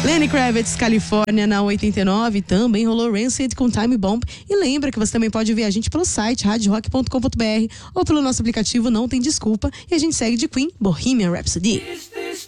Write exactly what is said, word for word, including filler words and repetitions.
Lenny Kravitz, Califórnia, na oitenta e nove. Também rolou Rancid com Time Bomb. E lembra que você também pode ouvir a gente pelo site rádio rock ponto com ponto b r ou pelo nosso aplicativo Não Tem Desculpa. E a gente segue de Queen, Bohemian Rhapsody.